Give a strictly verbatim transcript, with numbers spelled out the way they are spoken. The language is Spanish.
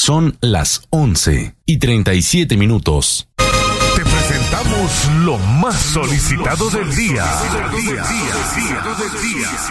Son las once y treinta y siete minutos. Te presentamos lo más solicitado del día.